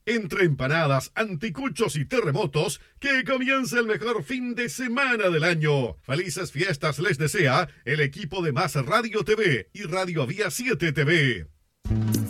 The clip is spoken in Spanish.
Entre empanadas, anticuchos y terremotos, que comience el mejor fin de semana del año. Felices fiestas les desea el equipo de Más Radio TV y Radio Vía 7 TV.